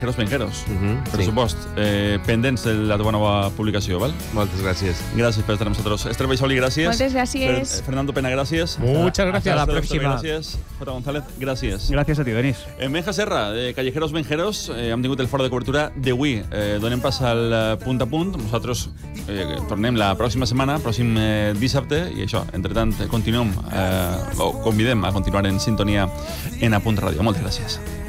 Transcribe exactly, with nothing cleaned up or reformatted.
Callejeros Benjeros. Uh -huh, Per sí. supost. Eh, pendents de la teva nova publicació, val? Moltes gràcies. Gràcies per estar amb nosaltres. Esther Baixoli, gràcies. Moltes gràcies. Fer, Fernando Pena, gràcies. Muchas gracias. Hasta Hasta la próxima. Gràcies. Jota González, gràcies. Gràcies a ti, Denis. En Benja Serra, de Callejeros Benjeros, eh, hem tingut el fora de cobertura d'avui. Eh, donem pas al eh, punt a punt. Nosaltres eh, tornem la pròxima setmana, pròxim eh, dissabte, i això, entre tant, continuem, eh, o convidem a continuar en sintonia en A Punt Ràdio. Moltes gràcies.